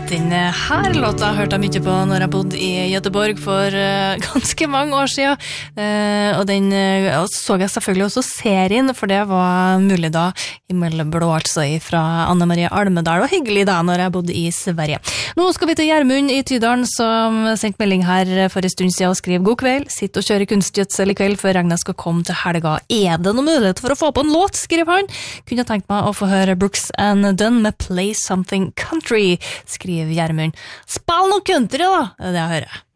Denne her låta hørte jeg mye på når jeg bodde i Göteborg for ganske mange år siden. Og den så jeg selvfølgelig også serien, for det var mulig da, Himmelblå altså, fra Anne Marie Almedal. Og hyggelig da, når jeg bodde i Sverige. Nå skal vi til Gjermund i Tydalen, som sendte melding her for en stund siden og skrev: God kveld, sitt og kjøre kunstgjødsel i kveld før regnet skal komme til helga. Er det noen mulighet for å få på en låt, skriver han. Kunne tenkt meg å få høre Brooks and Dunn med Play Something Country, skriver Gjermund. Spill noe country da, det er det jeg hører.